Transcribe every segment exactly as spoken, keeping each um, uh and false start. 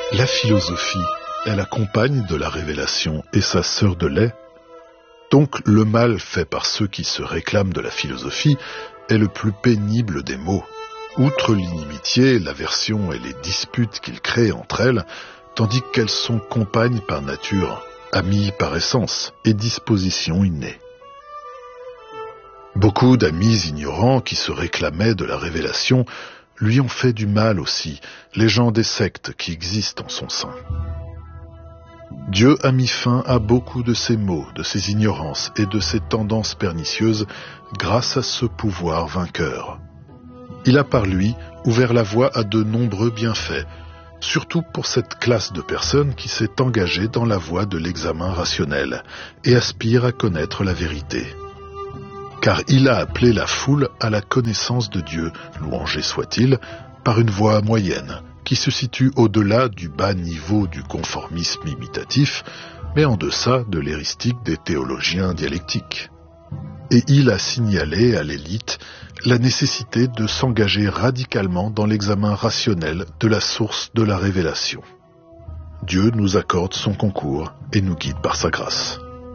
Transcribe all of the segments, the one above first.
La philosophie est la compagne de la révélation et sa sœur de lait. Donc le mal fait par ceux qui se réclament de la philosophie est le plus pénible des maux. Outre l'inimitié, l'aversion et les disputes qu'il crée entre elles, tandis qu'elles sont compagnes par nature, amies par essence et disposition innée. Beaucoup d'amis ignorants qui se réclamaient de la révélation lui ont fait du mal aussi, les gens des sectes qui existent en son sein. Dieu a mis fin à beaucoup de ces maux, de ces ignorances et de ces tendances pernicieuses grâce à ce pouvoir vainqueur. Il a par lui ouvert la voie à de nombreux bienfaits, surtout pour cette classe de personnes qui s'est engagée dans la voie de l'examen rationnel et aspire à connaître la vérité. Car il a appelé la foule à la connaissance de Dieu, louangé soit-il, par une voie moyenne, qui se situe au-delà du bas niveau du conformisme imitatif, mais en deçà de l'éristique des théologiens dialectiques. Et il a signalé à l'élite la nécessité de s'engager radicalement dans l'examen rationnel de la source de la révélation. Dieu nous accorde son concours et nous guide par sa grâce.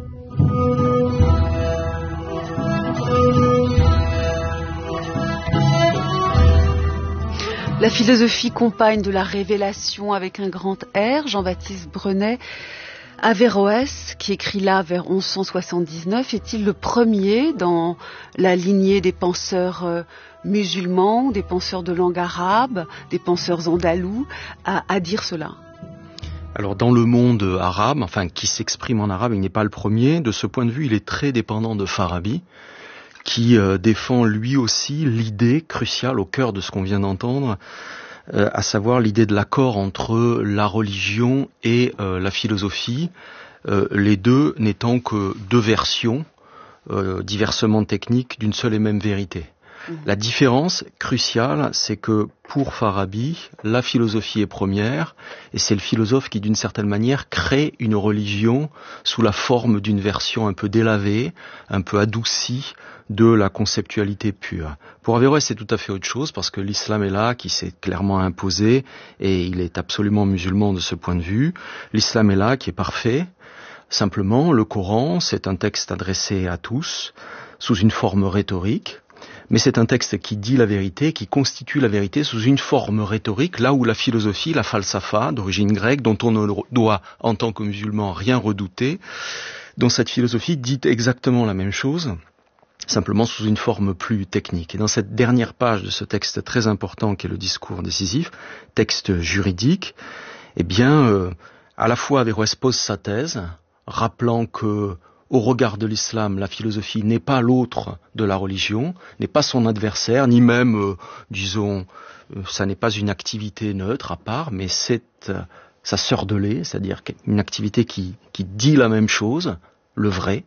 La philosophie compagne de la révélation avec un grand R, Jean-Baptiste Brenet. Averroès, qui écrit là vers onze cent soixante-dix-neuf, est-il le premier dans la lignée des penseurs euh, musulmans, des penseurs de langue arabe, des penseurs andalous, à, à dire cela ? Alors dans le monde arabe, enfin qui s'exprime en arabe, il n'est pas le premier. De ce point de vue, il est très dépendant de Farabi, qui euh, défend lui aussi l'idée cruciale au cœur de ce qu'on vient d'entendre, euh, à savoir l'idée de l'accord entre la religion et euh, la philosophie, euh, les deux n'étant que deux versions euh, diversement techniques d'une seule et même vérité. Mmh. La différence cruciale, c'est que pour Farabi, la philosophie est première, et c'est le philosophe qui, d'une certaine manière, crée une religion sous la forme d'une version un peu délavée, un peu adoucie de la conceptualité pure. Pour Averroès, c'est tout à fait autre chose, parce que l'islam est là, qui s'est clairement imposé, et il est absolument musulman de ce point de vue. L'islam est là, qui est parfait. Simplement, le Coran, c'est un texte adressé à tous, sous une forme rhétorique, mais c'est un texte qui dit la vérité, qui constitue la vérité sous une forme rhétorique, là où la philosophie, la falsafa, d'origine grecque, dont on ne doit, en tant que musulman, rien redouter, dont cette philosophie dit exactement la même chose, simplement sous une forme plus technique. Et dans cette dernière page de ce texte très important qu'est le discours décisif, texte juridique, eh bien, euh, à la fois Averroès pose sa thèse, rappelant que au regard de l'islam, la philosophie n'est pas l'autre de la religion, n'est pas son adversaire, ni même, euh, disons, euh, ça n'est pas une activité neutre à part, mais c'est euh, sa sœur de lait, c'est-à-dire une activité qui, qui dit la même chose, le vrai.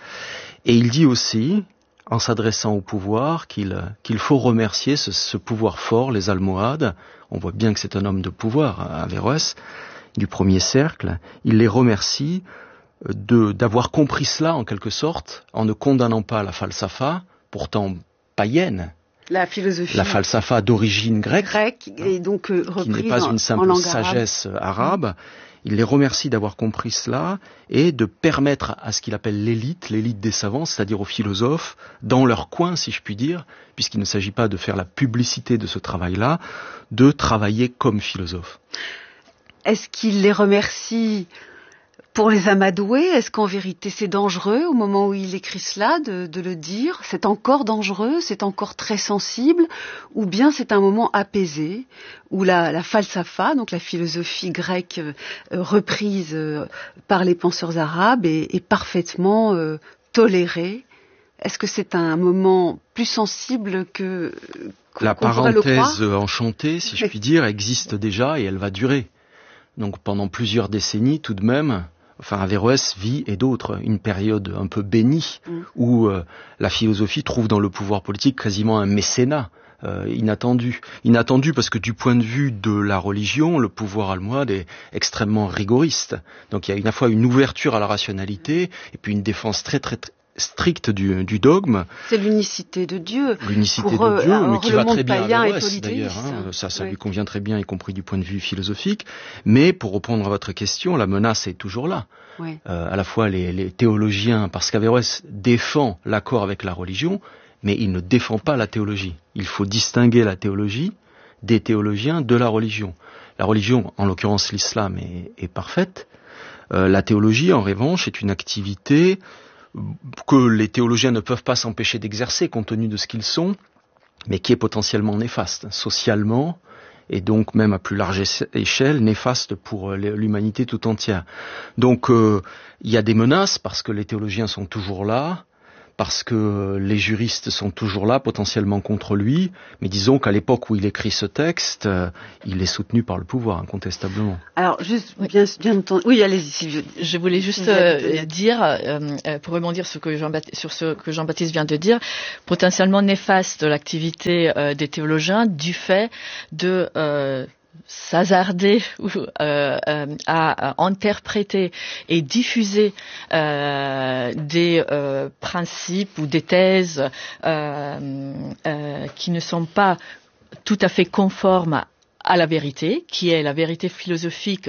Et il dit aussi, en s'adressant au pouvoir, qu'il, qu'il faut remercier ce, ce pouvoir fort, les Almohades. On voit bien que c'est un homme de pouvoir, Averroès, du premier cercle. Il les remercie de, d'avoir compris cela en quelque sorte, en ne condamnant pas la falsafa, pourtant païenne. La philosophie. La falsafa d'origine grecque. Grecque, et donc euh, reprise qui n'est pas en, une simple en sagesse arabe. arabe. Il les remercie d'avoir compris cela et de permettre à ce qu'il appelle l'élite, l'élite des savants, c'est-à-dire aux philosophes, dans leur coin, si je puis dire, puisqu'il ne s'agit pas de faire la publicité de ce travail-là, de travailler comme philosophe. Est-ce qu'il les remercie pour les amadouer? Est-ce qu'en vérité c'est dangereux au moment où il écrit cela de, de le dire? C'est encore dangereux? C'est encore très sensible? Ou bien c'est un moment apaisé où la, la falsafa, donc la philosophie grecque euh, reprise euh, par les penseurs arabes, est, est parfaitement euh, tolérée? Est-ce que c'est un moment plus sensible que qu'on, la qu'on pourrait le croire? parenthèse enchantée, si je puis dire, existe déjà et elle va durer. Donc pendant plusieurs décennies tout de même. Enfin, Averroès vit, et d'autres, une période un peu bénie, mmh. où euh, la philosophie trouve dans le pouvoir politique quasiment un mécénat euh, inattendu. Inattendu parce que du point de vue de la religion, le pouvoir almohade est extrêmement rigoriste. Donc il y a à la fois une ouverture à la rationalité, et puis une défense très très stricte du, du dogme. C'est l'unicité de Dieu. L'unicité Pour, de Dieu, euh, mais qui va très bien à Averroès, d'ailleurs. Hein, ça, ça oui. lui convient très bien, y compris du point de vue philosophique. Mais pour répondre à votre question, la menace est toujours là. Oui. Euh, à la fois les, les théologiens, parce qu'Averroès défend l'accord avec la religion, mais il ne défend pas la théologie. Il faut distinguer la théologie des théologiens de la religion. La religion, en l'occurrence l'islam, est, est parfaite. Euh, la théologie, en revanche, est une activité que les théologiens ne peuvent pas s'empêcher d'exercer compte tenu de ce qu'ils sont, mais qui est potentiellement néfaste, socialement, et donc même à plus large échelle, néfaste pour l'humanité tout entière. Donc euh, il y a des menaces parce que les théologiens sont toujours là, parce que les juristes sont toujours là, potentiellement contre lui, mais disons qu'à l'époque où il écrit ce texte, euh, il est soutenu par le pouvoir, incontestablement. Alors, juste, oui. bien, bien entendu... Oui, allez-y, Sylvie. Je voulais juste euh, dire, euh, pour rebondir sur, que Jean-Baptiste, sur ce que Jean-Baptiste vient de dire, potentiellement néfaste l'activité euh, des théologiens du fait de... Euh, s'hasarder euh, euh, à, à interpréter et diffuser euh, des euh, principes ou des thèses euh, euh, qui ne sont pas tout à fait conformes à à la vérité, qui est la vérité philosophique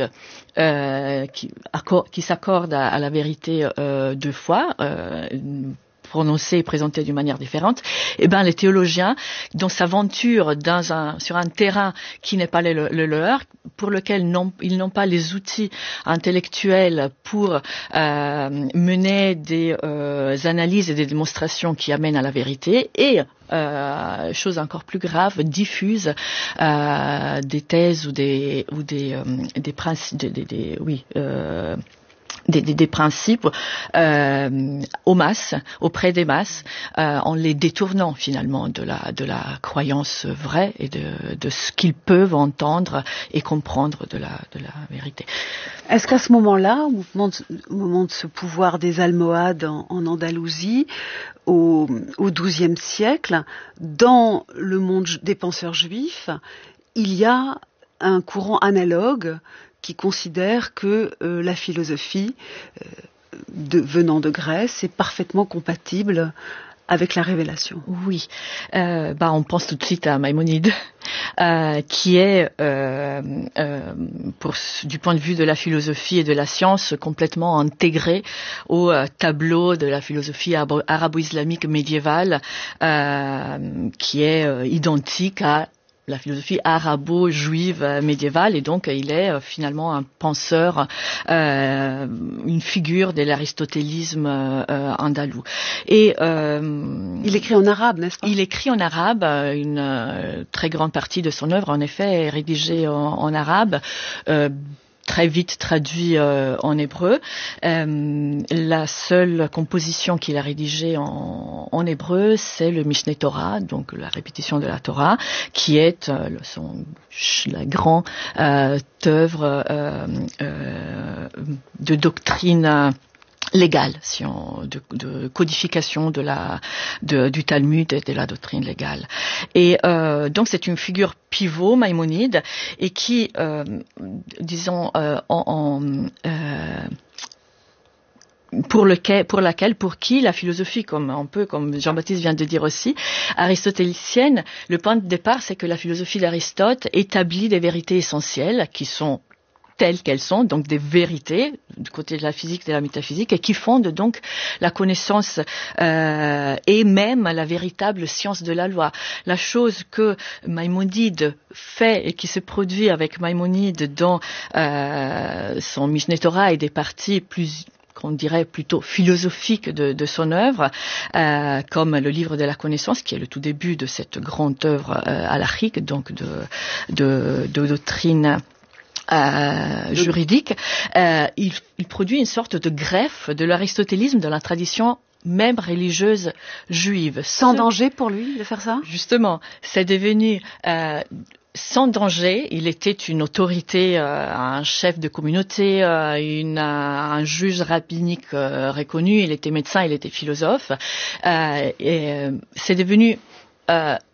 euh, qui, accor- qui s'accorde à, à la vérité euh, de foi, euh, prononcée et présentée d'une manière différente, eh ben les théologiens, dont s'aventurent dans un, sur un terrain qui n'est pas le, le leur, pour lequel non, ils n'ont pas les outils intellectuels pour euh, mener des euh, analyses et des démonstrations qui amènent à la vérité, et Euh, chose encore plus grave, diffuse euh, des thèses ou des ou des euh, des principes, des, des, des oui. Euh, Des, des, des principes euh, aux masses, auprès des masses, euh, en les détournant finalement de la de la croyance vraie et de, de ce qu'ils peuvent entendre et comprendre de la de la vérité. Est-ce qu'à ce moment-là, au moment de, au moment de ce pouvoir des Almohades en, en Andalousie, au, au douzième siècle, dans le monde des penseurs juifs, il y a un courant analogue qui considère que euh, la philosophie euh, de, venant de Grèce est parfaitement compatible avec la révélation. Oui, euh, bah on pense tout de suite à Maïmonide, euh, qui est, euh, euh, pour, du point de vue de la philosophie et de la science, complètement intégré au euh, tableau de la philosophie arabo-islamique médiévale, euh, qui est euh, identique à la philosophie arabo-juive médiévale, et donc il est euh, finalement un penseur, euh, une figure de l'aristotélisme euh, andalou. Et euh, il écrit en arabe, n'est-ce pas? Il écrit en arabe. Une euh, très grande partie de son œuvre, en effet, est rédigée en, en arabe. Euh, très vite traduit euh, en hébreu. Euh, la seule composition qu'il a rédigée en, en hébreu, c'est le Mishneh Torah, donc la répétition de la Torah, qui est euh, son la grande euh, œuvre euh, euh, de doctrine légale, si on, de, de codification de la, de, du Talmud et de la doctrine légale. Et euh, donc c'est une figure pivot, Maïmonide, et qui, euh, disons, euh, en, en euh, pour lequel, pour laquelle, pour qui la philosophie, comme un peu comme Jean-Baptiste vient de dire aussi, aristotélicienne, le point de départ, c'est que la philosophie d'Aristote établit des vérités essentielles qui sont telles qu'elles sont, donc des vérités du côté de la physique, de la métaphysique, et qui fondent donc la connaissance euh, et même la véritable science de la loi. La chose que Maïmonide fait et qui se produit avec Maïmonide dans euh, son Mishneh Torah et des parties plus qu'on dirait plutôt philosophiques de, de son œuvre, euh, comme le livre de la connaissance, qui est le tout début de cette grande œuvre euh, halachique, donc de, de, de doctrine Euh, juridique, euh, il, il produit une sorte de greffe de l'aristotélisme de la tradition même religieuse juive. Sans Ce, danger pour lui de faire ça? Justement, c'est devenu euh, sans danger. Il était une autorité, euh, un chef de communauté, euh, une, euh, un juge rabbinique euh, reconnu. Il était médecin, il était philosophe. Euh, et euh, c'est devenu euh,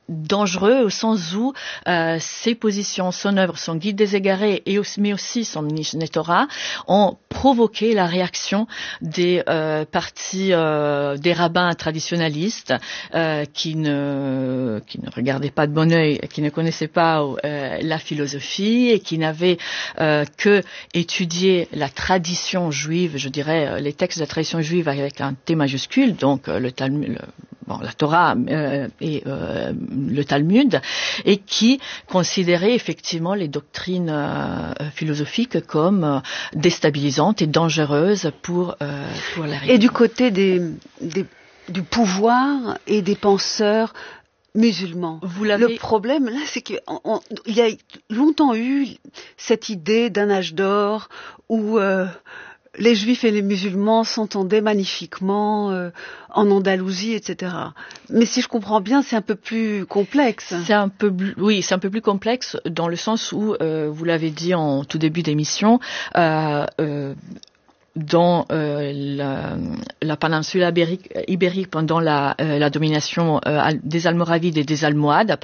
dangereux au sens où euh, ses positions, son œuvre, son guide des égarés, et aussi, mais aussi son Mishneh Torah ont provoqué la réaction des euh, partis, euh, des rabbins traditionalistes euh, qui ne qui ne regardaient pas de bon œil, qui ne connaissaient pas euh, la philosophie et qui n'avaient euh, que étudié la tradition juive, je dirais les textes de la tradition juive avec un T majuscule, donc le Talmud, le, bon, la Torah euh, et euh, le Talmud, et qui considérait effectivement les doctrines euh, philosophiques comme euh, déstabilisantes et dangereuses pour, euh, pour la religion. Et du côté des, des, du pouvoir et des penseurs musulmans. Vous l'avez... Le problème, là, c'est qu'il y a longtemps eu cette idée d'un âge d'or où... Euh, les juifs et les musulmans s'entendaient magnifiquement euh, en Andalousie, et cetera. Mais si je comprends bien, c'est un peu plus complexe. C'est un peu, oui, c'est un peu plus complexe dans le sens où, euh, vous l'avez dit en tout début d'émission, euh, euh, dans euh, la, la péninsule ibérique, ibérique pendant la, euh, la domination euh, des Almoravides et des Almohades,